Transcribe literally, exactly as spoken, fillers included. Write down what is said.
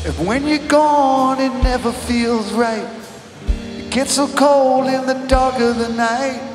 And when you're gone, it never feels right. It gets so cold in the dark of the night.